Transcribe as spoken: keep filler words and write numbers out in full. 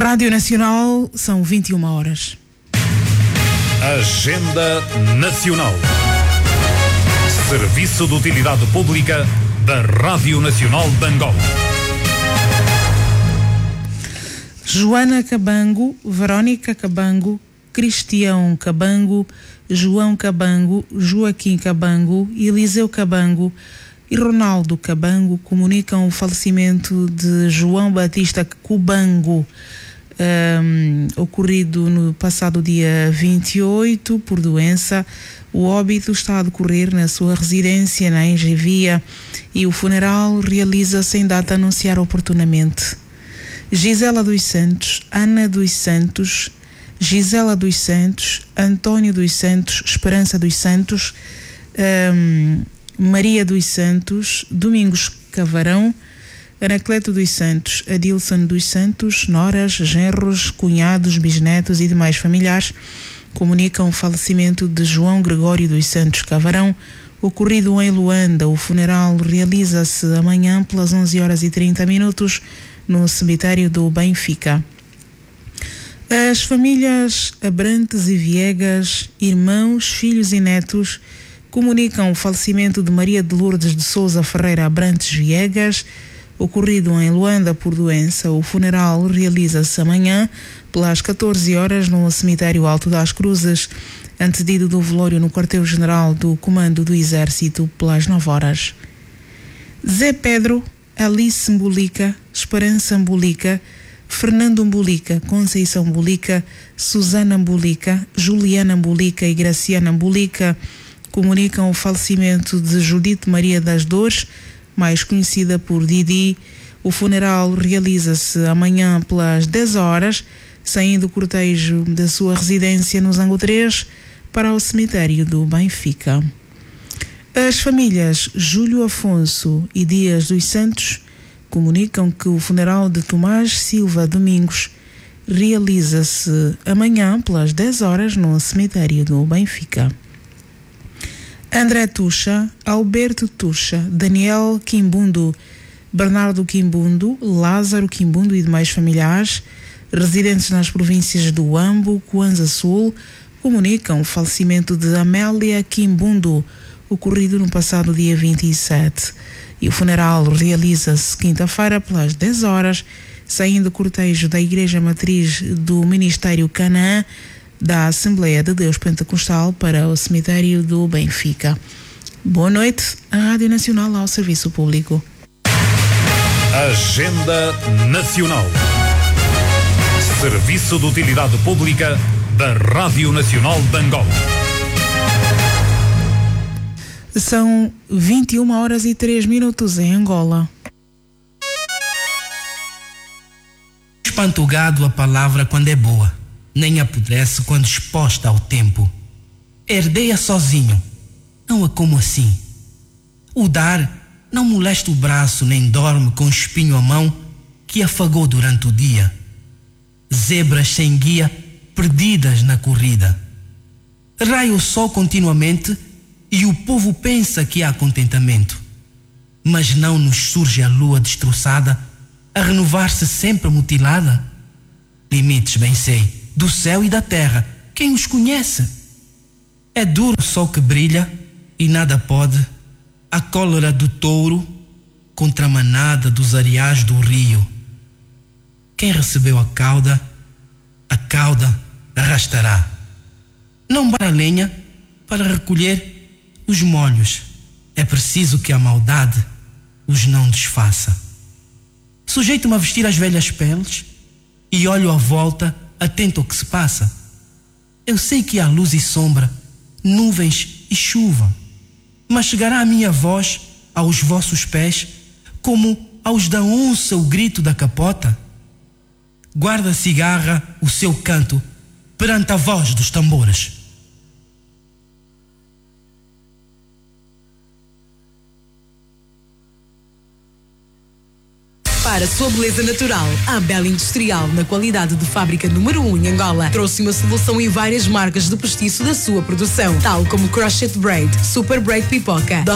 Rádio Nacional, são vinte e uma horas. Agenda Nacional. Serviço de Utilidade Pública da Rádio Nacional de Angola. Joana Cabango, Verónica Cabango, Cristião Cabango, João Cabango, Joaquim Cabango, Eliseu Cabango e Ronaldo Cabango comunicam o falecimento de João Batista Cubango, um, ocorrido no passado dia vinte e oito por doença. O óbito está a decorrer na sua residência na Engevia e o funeral realiza-se em data a anunciar oportunamente. Gisela dos Santos, Ana dos Santos, Gisela dos Santos, Antônio dos Santos, Esperança dos Santos, um, Maria dos Santos, Domingos Cavarão, Anacleto dos Santos, Adilson dos Santos, noras, genros, cunhados, bisnetos e demais familiares comunicam o falecimento de João Gregório dos Santos Cavarão, ocorrido em Luanda. O funeral realiza-se amanhã pelas onze horas e trinta minutos no cemitério do Benfica. As famílias Abrantes e Viegas, irmãos, filhos e netos, comunicam o falecimento de Maria de Lourdes de Souza Ferreira Abrantes Viegas, ocorrido em Luanda por doença. O funeral realiza-se amanhã pelas catorze horas no cemitério Alto das Cruzes, antecedido do velório no quartel-general do Comando do Exército pelas nove horas. Zé Pedro, Alice Mbolica, Esperança Mbolica, Fernando Mbolica, Conceição Mbolica, Susana Mbolica, Juliana Mbolica e Graciana Mbolica comunicam o falecimento de Judite Maria das Dores, mais conhecida por Didi. O funeral realiza-se amanhã pelas dez horas, saindo o cortejo da sua residência no Zango três para o cemitério do Benfica. As famílias Júlio Afonso e Dias dos Santos comunicam que o funeral de Tomás Silva Domingos realiza-se amanhã pelas dez horas no cemitério do Benfica. André Tuxa, Alberto Tuxa, Daniel Quimbundo, Bernardo Quimbundo, Lázaro Quimbundo e demais familiares residentes nas províncias do Huambo, Cuanza Sul, comunicam o falecimento de Amélia Quimbundo, ocorrido no passado dia vinte e sete. E o funeral realiza-se quinta-feira pelas dez horas, saindo o cortejo da Igreja Matriz do Ministério Canaã da Assembleia de Deus Pentecostal para o cemitério do Benfica. Boa noite, a Rádio Nacional ao serviço público. Agenda Nacional. Serviço de Utilidade Pública da Rádio Nacional de Angola. São vinte e uma horas e três minutos em Angola. Espanta o gado a palavra quando é boa, nem apodrece quando exposta ao tempo. Herdeia sozinho, não é como assim. O dar não molesta o braço, nem dorme com espinho à mão que afagou durante o dia. Zebras sem guia, perdidas na corrida. Raia o sol continuamente e o povo pensa que há contentamento. Mas não nos surge a lua destroçada, a renovar-se sempre mutilada? Limites, bem sei, do céu e da terra, quem os conhece? É duro o sol que brilha e nada pode, a cólera do touro contra a manada dos areais do rio. Quem recebeu a cauda, a cauda arrastará. Não basta a lenha para recolher os molhos, é preciso que a maldade os não desfaça. Sujeito-me a vestir as velhas peles e olho à volta, atento ao que se passa. Eu sei que há luz e sombra, nuvens e chuva, mas chegará a minha voz aos vossos pés, como aos da onça o grito da capota. Guarda a cigarra o seu canto perante a voz dos tambores. Para a sua beleza natural, a Bela Industrial, na qualidade de fábrica número um em Angola, trouxe uma solução em várias marcas de postiço da sua produção, tal como Crochet Braid, Super Braid Pipoca,